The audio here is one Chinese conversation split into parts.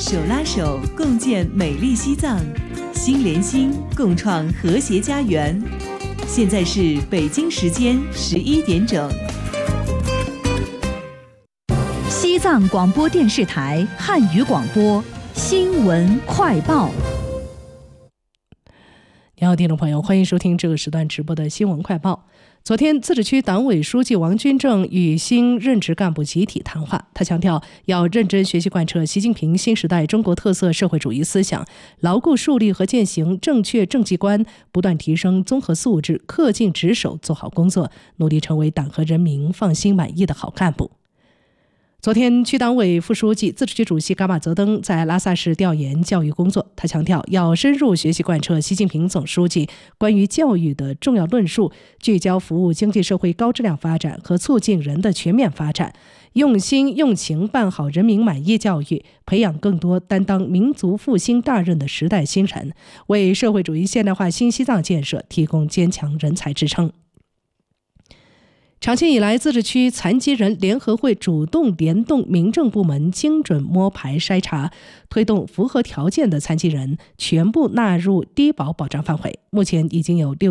手拉手共建美丽西藏，心连心共创和谐家园。现在是北京时间11点整。 西藏广播电视台汉语广播新闻快报。 你好，听众朋友，欢迎收听这个时段直播的新闻快报。昨天，自治区党委书记王军正与新任职干部集体谈话，他强调要认真学习贯彻习近平新时代中国特色社会主义思想，牢固树立和践行正确政绩观，不断提升综合素质，恪尽职守，做好工作，努力成为党和人民放心满意的好干部。昨天，区党委副书记、自治区主席噶玛泽登在拉萨市调研教育工作。他强调，要深入学习贯彻习近平总书记关于教育的重要论述，聚焦服务经济社会高质量发展和促进人的全面发展，用心用情办好人民满意教育，培养更多担当民族复兴大任的时代新人，为社会主义现代化新西藏建设提供坚强人才支撑。长期以来，自治区残疾人联合会主动联动民政部门精准摸排筛查，推动符合条件的残疾人全部纳入低保保障范围。目前已经有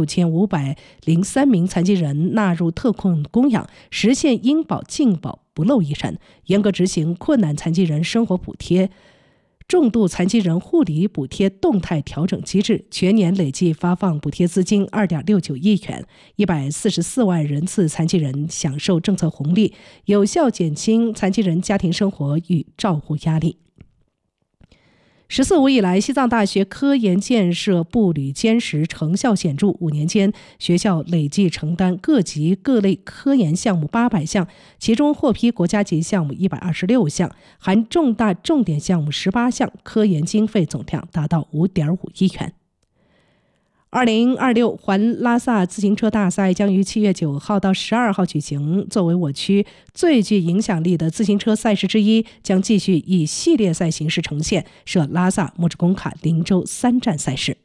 6503名残疾人纳入特困供养，实现应保尽保不漏一人，严格执行困难残疾人生活补贴、重度残疾人护理补贴动态调整机制，全年累计发放补贴资金2.69亿元，144万人次残疾人享受政策红利，有效减轻残疾人家庭生活与照护压力。14五以来，西藏大学科研建设步履坚实，成效显著。5年间，学校累计承担各级各类科研项目800项，其中获批国家级项目126项，含重大重点项目18项，科研经费总量达到5.5亿元。2026环拉萨自行车大赛将于7月9号到12号举行，作为我区最具影响力的自行车赛事之一，将继续以系列赛形式呈现，设拉萨、木质工卡、林州3站赛事。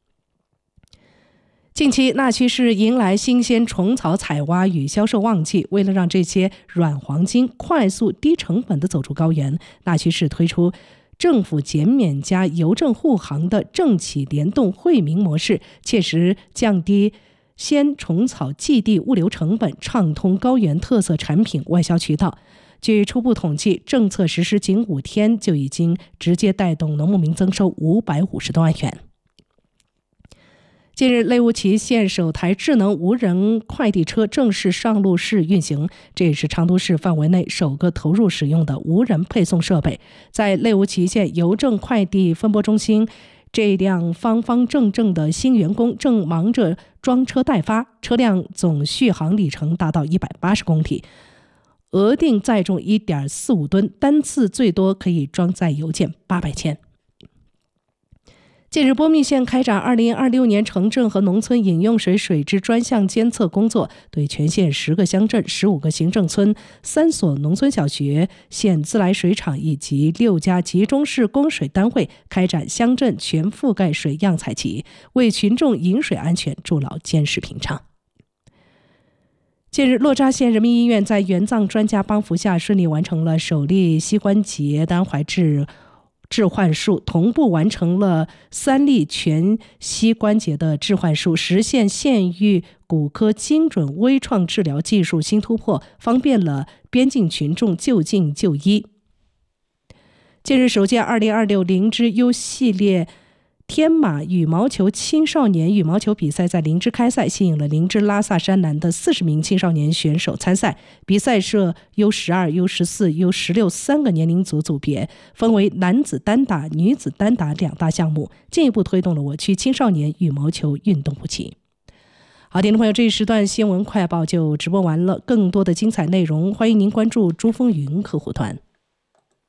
近期，那曲市迎来新鲜虫草采挖与销售旺季。为了让这些软黄金快速低成本的走出高原，那曲市推出政府减免加邮政护航的政企联动惠民模式，切实降低鲜虫草寄递物流成本，畅通高原特色产品外销渠道。据初步统计，政策实施仅5天就已经直接带动农牧民增收550多万元。近日，类乌齐县首台智能无人快递车正式上路试运行，这也是昌都市范围内首个投入使用的无人配送设备。在类乌齐县邮政快递分拨中心，这辆方方正正的新员工正忙着装车待发，车辆总续航里程达到180公里，额定载重1.45吨，单次最多可以装载邮件800件。近日，波密县开展2026年城镇和农村饮用水水质专项监测工作，对全县10个乡镇、15个行政村、3所农村小学、县自来水厂以及6家集中式供水单位开展乡镇全覆盖水样采集，为群众饮水安全筑牢坚实屏障。近日，洛扎县人民医院在援藏专家帮扶下，顺利完成了首例膝关节单怀置换术，同步完成了3例全膝关节的置换术，实现县域骨科精准微创治疗技术新突破，方便了边境群众就近就医。近日，首届2026灵芝 U 系列天马羽毛球青少年羽毛球比赛在灵芝开赛，吸引了灵芝拉萨山南的40名青少年选手参赛。比赛设 U12、U14、U16 3个年龄组别，分为男子单打、女子单打2大项目，进一步推动了我区青少年羽毛球运动普及。好，听众朋友，这一时段新闻快报就直播完了，更多的精彩内容，欢迎您关注珠峰云客户端。